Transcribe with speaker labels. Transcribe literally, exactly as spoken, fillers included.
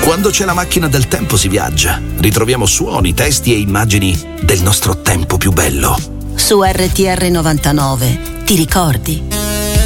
Speaker 1: Quando c'è la macchina del tempo si viaggia. Ritroviamo suoni, testi e immagini del nostro tempo più bello.
Speaker 2: Su R T R novantanove ti ricordi?